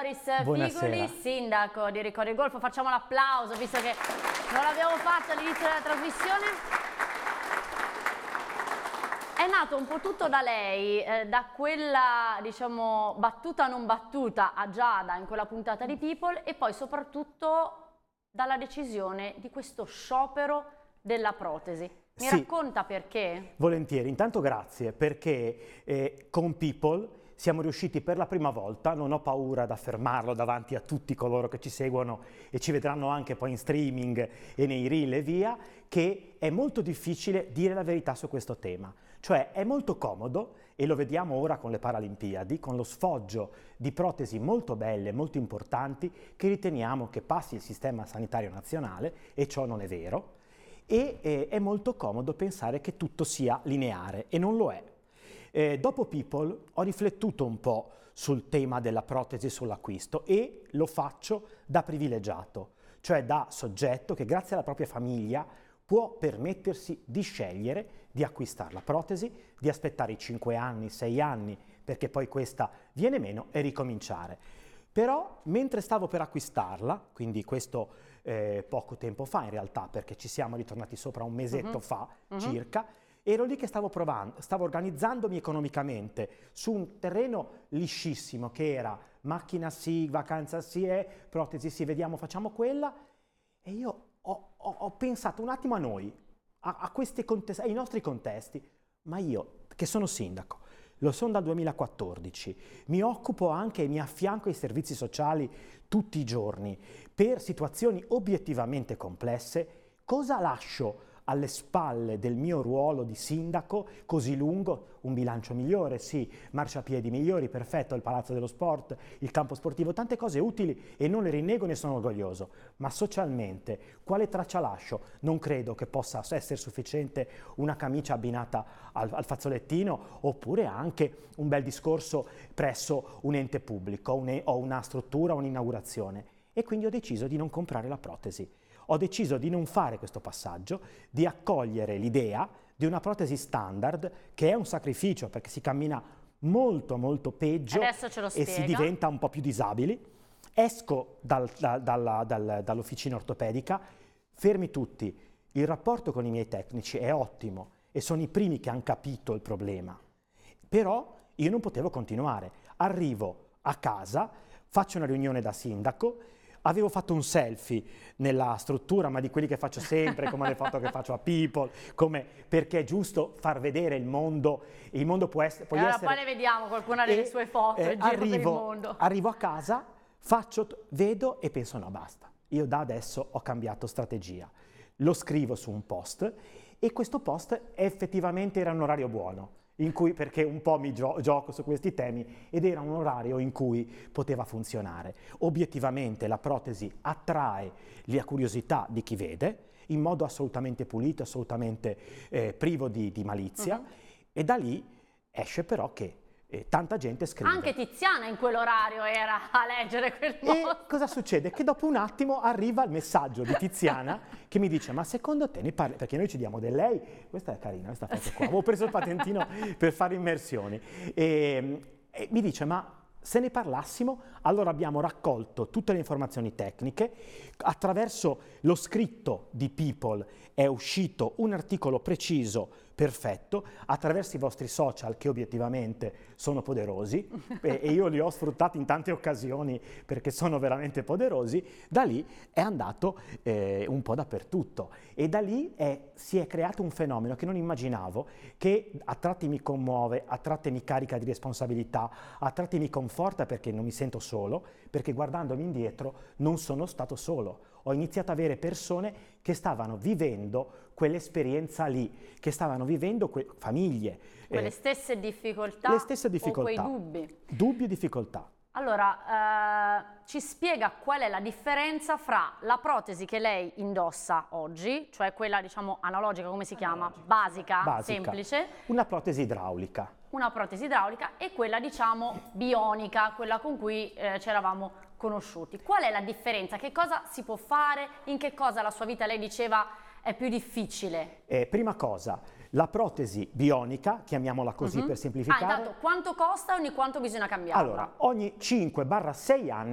Boris Buonasera. Figoli, sindaco di Ricordi il Golfo. Facciamo l'applauso visto che non l'abbiamo fatto all'inizio della trasmissione. È nato un po' tutto da lei, da quella, diciamo, battuta non battuta a Giada in quella puntata di People, e poi soprattutto dalla decisione di questo sciopero della protesi. Mi racconta perché? Volentieri, intanto grazie, perché con People siamo riusciti per la prima volta, non ho paura ad affermarlo davanti a tutti coloro che ci seguono e ci vedranno anche poi in streaming e nei reel e via, che è molto difficile dire la verità su questo tema. Cioè è molto comodo, e lo vediamo ora con le Paralimpiadi, con lo sfoggio di protesi molto belle, molto importanti, che riteniamo che passi il sistema sanitario nazionale, e ciò non è vero, e è molto comodo pensare che tutto sia lineare, e non lo è. Dopo People ho riflettuto un po' sul tema della protesi e sull'acquisto, e lo faccio da privilegiato, cioè da soggetto che grazie alla propria famiglia può permettersi di scegliere di acquistare la protesi, di aspettare i 5 anni, 6 anni, perché poi questa viene meno, e ricominciare. Però mentre stavo per acquistarla, quindi questo poco tempo fa in realtà, perché ci siamo ritornati sopra un mesetto fa circa, ero lì che stavo organizzandomi economicamente su un terreno liscissimo che era macchina sì, vacanza sì, protesi sì, vediamo, facciamo quella, e io ho pensato un attimo a noi, ai nostri contesti, ma io che sono sindaco, lo sono dal 2014, mi occupo anche e mi affianco ai servizi sociali tutti i giorni per situazioni obiettivamente complesse, cosa lascio alle spalle del mio ruolo di sindaco così lungo? Un bilancio migliore, sì, marciapiedi migliori, perfetto, il Palazzo dello Sport, il campo sportivo, tante cose utili, e non le rinnego, ne sono orgoglioso, ma socialmente quale traccia lascio? Non credo che possa essere sufficiente una camicia abbinata al fazzolettino, oppure anche un bel discorso presso un ente pubblico o una struttura, un'inaugurazione, e quindi ho deciso di non comprare la protesi. Ho deciso di non fare questo passaggio, di accogliere l'idea di una protesi standard, che è un sacrificio perché si cammina molto molto peggio e si diventa un po' più disabili. Esco dall'officina ortopedica, fermi tutti, il rapporto con i miei tecnici è ottimo e sono i primi che hanno capito il problema, però io non potevo continuare. Arrivo a casa, faccio una riunione da sindaco. Avevo fatto un selfie nella struttura, ma di quelli che faccio sempre, come le foto che faccio a People, perché è giusto far vedere il mondo può essere... Allora poi le vediamo qualcuna delle sue foto in giro per il mondo. Arrivo a casa, vedo e penso no, basta, io da adesso ho cambiato strategia. Lo scrivo su un post, e questo post effettivamente era un orario buono, perché un po' mi gioco su questi temi, ed era un orario in cui poteva funzionare. Obiettivamente la protesi attrae la curiosità di chi vede, in modo assolutamente pulito, assolutamente privo di malizia, e da lì esce però che tanta gente scrive. Anche Tiziana in quell'orario era a leggere quel post. E cosa succede? Che dopo un attimo arriva il messaggio di Tiziana che mi dice: ma secondo te ne parli? Perché noi ci diamo del lei, questa è carina, questa foto qua, avevo preso il patentino per fare immersioni, e mi dice: ma se ne parlassimo? Allora abbiamo raccolto tutte le informazioni tecniche, attraverso lo scritto di People è uscito un articolo preciso, perfetto, attraverso i vostri social, che obiettivamente sono poderosi, e io li ho sfruttati in tante occasioni perché sono veramente poderosi. Da lì è andato un po' dappertutto, e da lì si è creato un fenomeno che non immaginavo, che a tratti mi commuove, a tratti mi carica di responsabilità, a tratti mi conforta perché non mi sento solo, perché guardandomi indietro non sono stato solo. Ho iniziato ad avere persone che stavano vivendo quell'esperienza lì, che stavano vivendo famiglie. Le stesse difficoltà o quei dubbi. Dubbi e difficoltà. Allora, ci spiega qual è la differenza fra la protesi che lei indossa oggi, cioè quella diciamo analogica, come si chiama? Basica, semplice. Una protesi idraulica. Una protesi idraulica, e quella diciamo bionica, quella con cui ci eravamo conosciuti. Qual è la differenza? Che cosa si può fare? In che cosa la sua vita, lei diceva, è più difficile? Prima cosa, la protesi bionica, chiamiamola così per semplificare. Intanto, quanto costa e ogni quanto bisogna cambiarla? Allora, ogni 5-6 anni